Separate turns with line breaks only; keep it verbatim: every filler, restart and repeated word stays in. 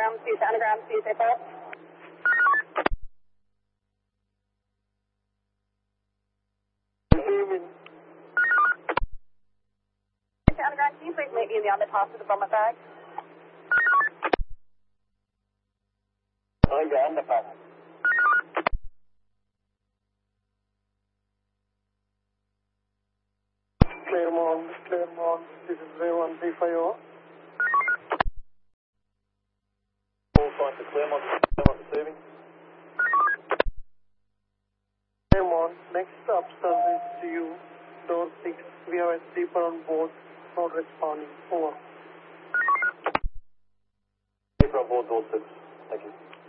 underground, see to underground, see to full.
Receiving.
To underground, can you please meet me in the underpass with the bomber bag?
On the underpass. Claremont, Claremont, this is Ray one three five zero. Full flight to Claremont, Claremont receiving. Claremont, next up service to you, door six, we have a sleeper on board, not responding, over. Sleeper on board, door six, thank you.